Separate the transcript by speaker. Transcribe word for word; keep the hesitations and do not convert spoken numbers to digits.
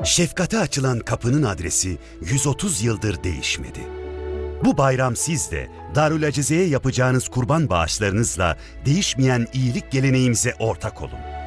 Speaker 1: Şefkate açılan kapının adresi yüz otuz yıldır değişmedi. Bu bayram siz de Darül Acize'ye yapacağınız kurban bağışlarınızla değişmeyen iyilik geleneğimize ortak olun.